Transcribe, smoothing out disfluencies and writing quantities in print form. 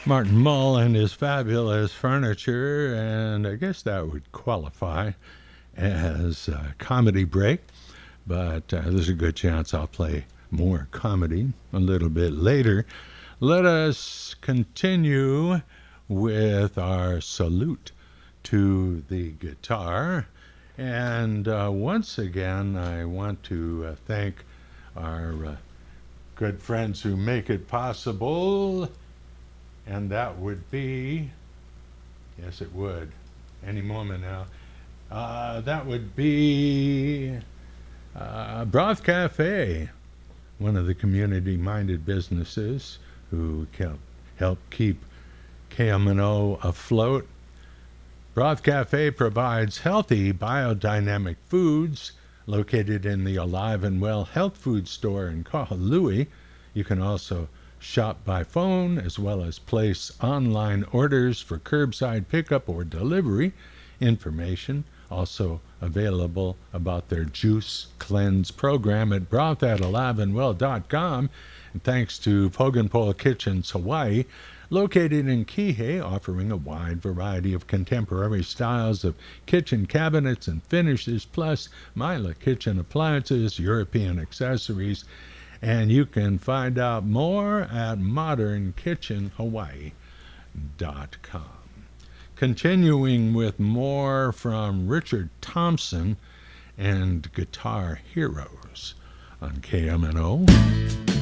Martin Mull and his fabulous furniture, and I guess that would qualify as a comedy break, but there's a good chance I'll play more comedy a little bit later. Let us continue with our salute to the guitar. And once again, I want to thank our good friends who make it possible. And that would be, yes, it would, any moment now. That would be Broth Cafe, one of the community-minded businesses who can help keep KMNO afloat. Broth Cafe provides healthy biodynamic foods located in the Alive and Well Health Food Store in Kahului. You can also shop by phone as well as place online orders for curbside pickup or delivery. Information also available about their Juice Cleanse program at broth@aliveandwell.com. And thanks to Pogenpole Kitchens Hawaii, located in Kihei, offering a wide variety of contemporary styles of kitchen cabinets and finishes, plus Mila kitchen appliances, European accessories. And you can find out more at modernkitchenhawaii.com. Continuing with more from Richard Thompson and Guitar Heroes on KMNO.